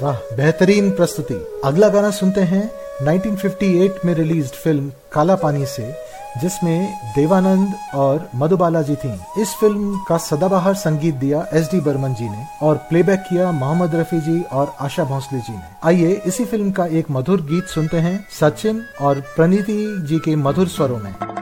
वाह, बेहतरीन प्रस्तुति। अगला गाना सुनते हैं 1958 में रिलीज्ड फिल्म काला पानी से, जिसमें देवानंद और मधुबाला जी थीं। इस फिल्म का सदाबहार संगीत दिया एस.डी. बर्मन जी ने और प्लेबैक किया मोहम्मद रफी जी और आशा भोसले जी ने। आइए इसी फिल्म का एक मधुर गीत सुनते हैं सचिन और प्रणीति जी के मधुर स्वरों में।